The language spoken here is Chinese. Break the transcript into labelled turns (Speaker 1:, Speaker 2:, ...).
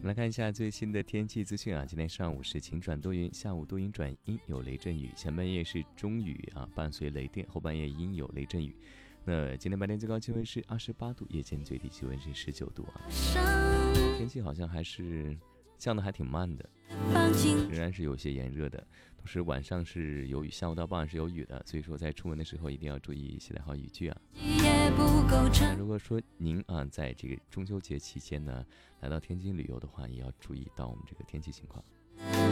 Speaker 1: 们来看一下最新的天气资讯啊，今天上午是晴转多云，下午多云转阴，有雷阵雨，前半夜是中雨啊，伴随雷电，后半夜阴有雷阵雨。那今天白天最高气温是28度，夜间最低气温是19度啊。天气好像还是降得还挺慢的，仍然是有些炎热的，同时晚上是有雨，下午到傍晚是有雨的，所以说在出门的时候一定要注意携带好雨具啊。那如果说您啊在这个中秋节期间呢来到天津旅游的话，也要注意到我们这个天气情况。